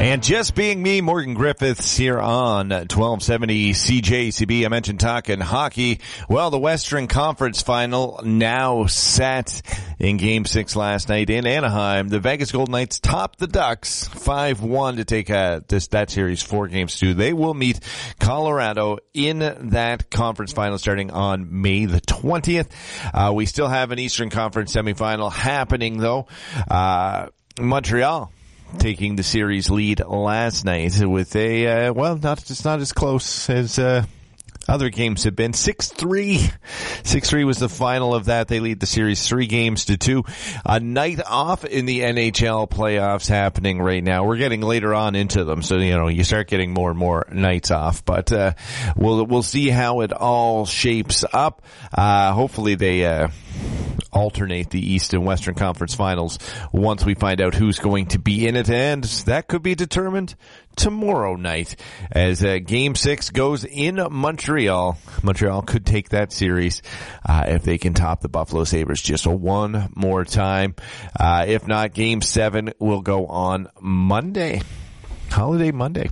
And just being me, Morgan Griffiths here on 1270 CJCB. I mentioned talking hockey. Well, the Western Conference Final now set in Game 6 last night in Anaheim. The Vegas Golden Knights topped the Ducks 5-1 to take that series 4-2. They will meet Colorado in that conference final starting on May the 20th. We still have an Eastern Conference semifinal happening though. Montreal taking the series lead last night with not as close as other games have been. 6-3. 6-3 was the final of that. They lead the series 3-2. A night off in the NHL playoffs happening right now. We're getting later on into them, so you start getting more and more nights off. But we'll see how it all shapes up. Hopefully they alternate the East and Western Conference finals once we find out who's going to be in it, and that could be determined tomorrow night as Game 6 goes in Montreal. Montreal could take that series if they can top the Buffalo Sabres just one more time. If not, Game 7 will go on Monday. Holiday Monday.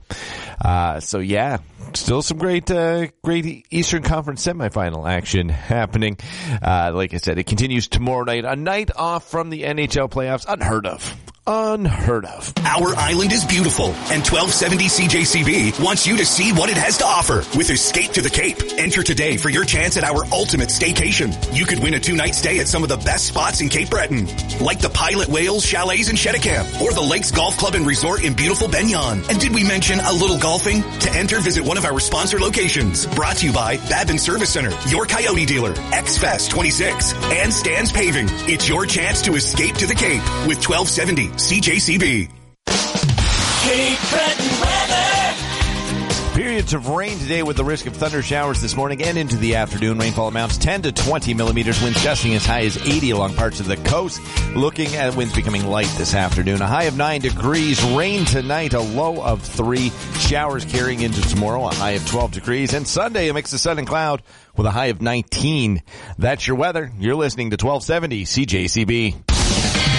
Still some great Eastern Conference semifinal action happening. Like I said, it continues tomorrow night. A night off from the NHL playoffs. Unheard of. Our island is beautiful, and 1270 CJCB wants you to see what it has to offer with Escape to the Cape. Enter today for your chance at our ultimate staycation. You could win a 2-night stay at some of the best spots in Cape Breton, like the Pilot Wales Chalets in Cheticamp, or the Lakes Golf Club and Resort in beautiful Benyon. And did we mention a little golfing? To enter, visit one of our sponsor locations. Brought to you by Babin Service Center, your Coyote dealer, X-Fest 26, and Stan's Paving. It's your chance to escape to the Cape with 1270 CJCB. Cape Breton weather. Periods of rain today with the risk of thunder showers this morning and into the afternoon. Rainfall amounts 10 to 20 millimeters. Winds gusting as high as 80 along parts of the coast. Looking at winds becoming light this afternoon. A high of 9 degrees. Rain tonight, a low of 3. Showers carrying into tomorrow, a high of 12 degrees. And Sunday, a mix of sun and cloud with a high of 19. That's your weather. You're listening to 1270 CJCB.